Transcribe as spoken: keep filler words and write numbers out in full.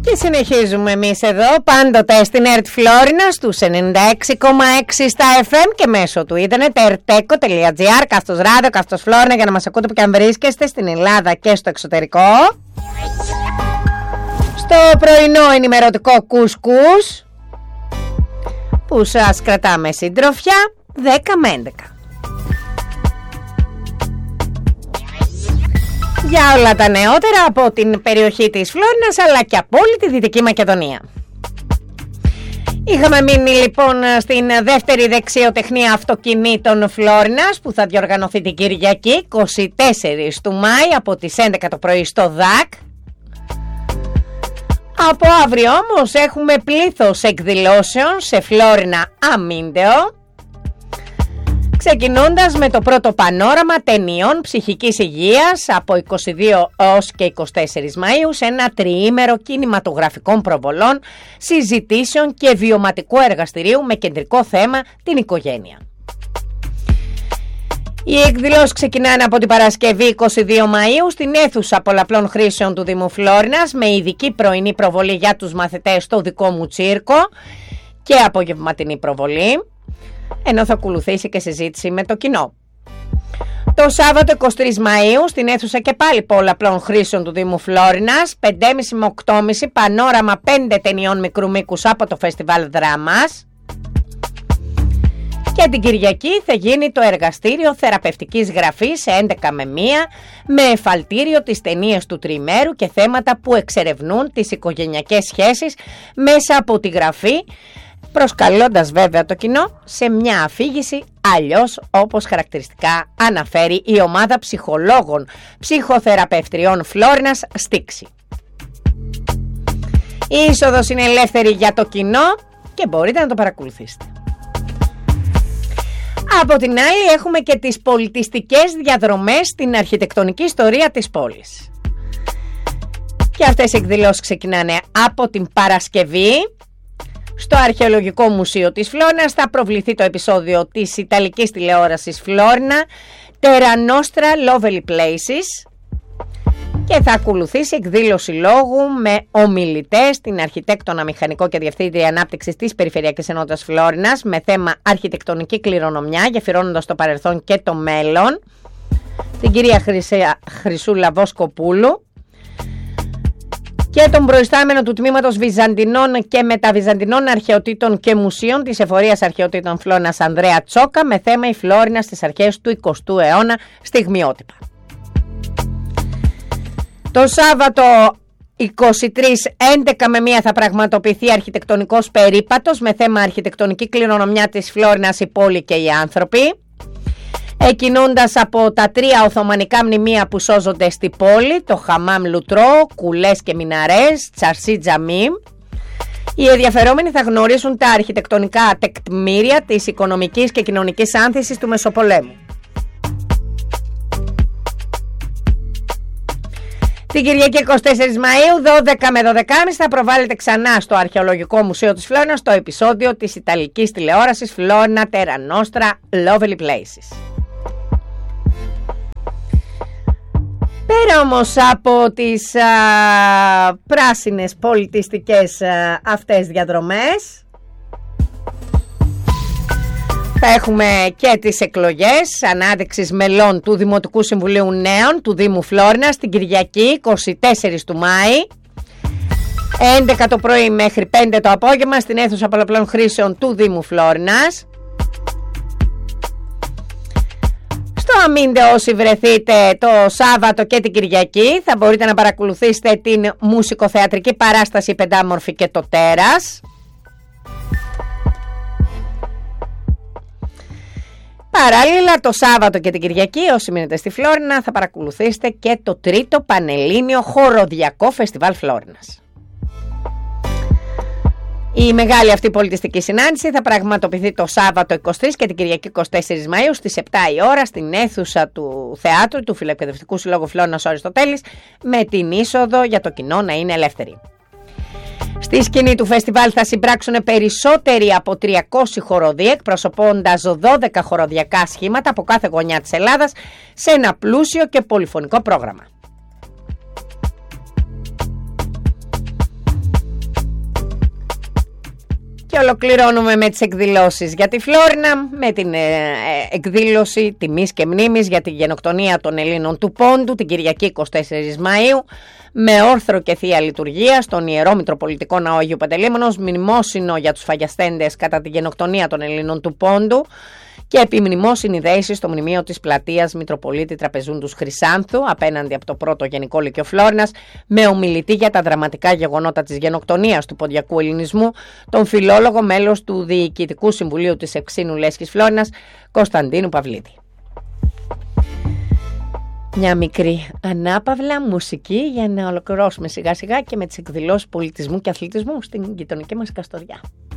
Και συνεχίζουμε εμείς εδώ, πάντοτε στην ΕΡΤ Φλόρινα, στους ενενήντα έξι κόμμα έξι στα εφ εμ και μέσω του ίντερνετ ερτέκο τελεία τζι άρ, καύστος ράδιο, καύστος Φλόρινα, για να μας ακούτε που και αν βρίσκεστε στην Ελλάδα και στο εξωτερικό. Στο πρωινό ενημερωτικό κουσκούς που σας κρατάμε συντροφιά δέκα με έντεκα. Για όλα τα νεότερα από την περιοχή της Φλόρινας αλλά και από όλη τη Δυτική Μακεδονία. Είχαμε μείνει λοιπόν στην δεύτερη δεξιοτεχνία αυτοκινήτων Φλόρινας που θα διοργανωθεί την Κυριακή είκοσι τέσσερις του Μάη από τις έντεκα το πρωί στο ΔΑΚ. Από αύριο όμως έχουμε πλήθος εκδηλώσεων σε Φλόρινα Αμίντεο, ξεκινώντας με το πρώτο πανόραμα ταινιών ψυχικής υγείας από είκοσι δύο έως και είκοσι τέσσερις Μαΐου σε ένα τριήμερο κινηματογραφικών προβολών, συζητήσεων και βιωματικού εργαστηρίου με κεντρικό θέμα την οικογένεια. Οι εκδηλώσεις ξεκινάνε από την Παρασκευή είκοσι δύο Μαΐου στην αίθουσα πολλαπλών χρήσεων του Δήμου Φλόρινας με ειδική πρωινή προβολή για τους μαθητές στο δικό μου τσίρκο και απογευματινή προβολή, ενώ θα ακολουθήσει και συζήτηση με το κοινό. Το Σάββατο εικοστή τρίτη Μαΐου στην αίθουσα και πάλι πολλαπλών χρήσεων του Δήμου Φλόρινας, πέντε και μισή με οκτώ και μισή, πανόραμα πέντε ταινιών μικρού μήκους από το Φεστιβάλ Δράμας. Και την Κυριακή θα γίνει το εργαστήριο θεραπευτικής γραφής σε έντεκα με μία με εφαλτήριο τις ταινίες του τριημέρου και θέματα που εξερευνούν τις οικογενειακές σχέσεις μέσα από τη γραφή, προσκαλώντας βέβαια το κοινό σε μια αφήγηση αλλιώς όπως χαρακτηριστικά αναφέρει η ομάδα ψυχολόγων ψυχοθεραπευτριών Φλόρινας Στίξη. Η είσοδος είναι ελεύθερη για το κοινό και μπορείτε να το παρακολουθήσετε. Από την άλλη έχουμε και τις πολιτιστικές διαδρομές στην αρχιτεκτονική ιστορία της πόλης. Και αυτές οι εκδηλώσεις ξεκινάνε από την Παρασκευή. Στο Αρχαιολογικό Μουσείο της Φλόρινας θα προβληθεί το επεισόδιο της Ιταλικής τηλεόρασης Φλόρινα Terra Nostra Lovely Places και θα ακολουθήσει εκδήλωση λόγου με ομιλητές, την αρχιτέκτονα, μηχανικό και διευθύντρια ανάπτυξης της Περιφερειακής Ενότητας Φλόρινας με θέμα αρχιτεκτονική κληρονομιά, γεφυρώνοντας το παρελθόν και το μέλλον, την κυρία Χρυσέα, Χρυσούλα Βοσκοπούλου, και τον προϊστάμενο του τμήματος Βυζαντινών και Μεταβυζαντινών Αρχαιοτήτων και Μουσείων της Εφορίας Αρχαιοτήτων Φλόρινας Ανδρέα Τσόκα με θέμα η Φλόρινα στις αρχές του εικοστού αιώνα, στιγμιότυπα. Το Σάββατο εικοστή τρίτη έντεκα με μία θα πραγματοποιηθεί αρχιτεκτονικός περίπατος με θέμα αρχιτεκτονική κληρονομιά της Φλόρινας, η πόλη και οι άνθρωποι, εκκινώντας από τα τρία οθωμανικά μνημεία που σώζονται στη πόλη, το Χαμάμ Λουτρό, Κουλές και Μιναρές, Τσαρσί Τζαμίμ. Οι ενδιαφερόμενοι θα γνωρίσουν τα αρχιτεκτονικά τεκμήρια της οικονομικής και κοινωνικής άνθησης του Μεσοπολέμου. Την Κυριακή εικοστή τέταρτη Μαΐου, δώδεκα με δώδεκα και μισή, θα προβάλλεται ξανά στο Αρχαιολογικό Μουσείο της Φλόρινας το επεισόδιο της Ιταλικής τηλεόρασης Φλόρινα Terra Nostra Lovely Places. Πέρα όμως από τις α, πράσινες πολιτιστικές α, αυτές διαδρομές, θα έχουμε και τις εκλογές ανάδειξης μελών του Δημοτικού Συμβουλίου Νέων του Δήμου Φλόρινας την Κυριακή εικοστή τέταρτη του Μάη, έντεκα το πρωί μέχρι πέντε το απόγευμα στην αίθουσα πολλαπλών χρήσεων του Δήμου Φλόρινας. Στο Αμίντεο, όσοι βρεθείτε το Σάββατο και την Κυριακή, θα μπορείτε να παρακολουθήσετε την μουσικοθεατρική παράσταση Πεντάμορφη και το Τέρας. Παράλληλα, το Σάββατο και την Κυριακή, όσοι μείνετε στη Φλόρινα, θα παρακολουθήσετε και το τρίτο Πανελλήνιο Χοροδιακό Φεστιβάλ Φλόρινας. Η μεγάλη αυτή πολιτιστική συνάντηση θα πραγματοποιηθεί το Σάββατο εικοστή τρίτη και την Κυριακή εικοστή τέταρτη Μαΐου στις επτά η ώρα στην αίθουσα του θεάτρου του Φιλοεκπαιδευτικού Συλλόγου Φλόρινας ο Αριστοτέλης, με την είσοδο για το κοινό να είναι ελεύθερη. Στη σκηνή του φεστιβάλ θα συμπράξουν περισσότεροι από τριακόσιοι χοροδοί, εκπροσωπώντας δώδεκα χοροδιακά σχήματα από κάθε γωνιά της Ελλάδας σε ένα πλούσιο και πολυφωνικό πρόγραμμα. ολοκληρώνουμε με τις εκδηλώσεις για τη Φλόρινα, με την ε, εκδήλωση τιμής και μνήμης για τη γενοκτονία των Ελλήνων του Πόντου την Κυριακή εικοστή τέταρτη Μαΐου, με όρθρο και θεία λειτουργία στον Ιερό Μητροπολιτικό Ναό Αγίου Παντελεήμονος, μνημόσυνο για τους φαγιαστέντες κατά τη γενοκτονία των Ελλήνων του Πόντου και επιμνημόσυνη δέηση στο μνημείο της πλατείας Μητροπολίτη Τραπεζούντους Χρυσάνθου απέναντι από το πρώτο Γενικό Λύκειο Φλόρινας, με ομιλητή για τα δραματικά γεγονότα της γενοκτονίας του ποντιακού ελληνισμού τον φιλόλογο μέλος του Διοικητικού Συμβουλίου της Ευξήνου Λέσχης Φλόρινας, Κωνσταντίνου Παυλίδη. Μια μικρή ανάπαυλα μουσική για να ολοκληρώσουμε σιγά σιγά και με τις εκδηλώσεις πολιτισμού και αθλητισμού στην γειτονική μας Καστοριά.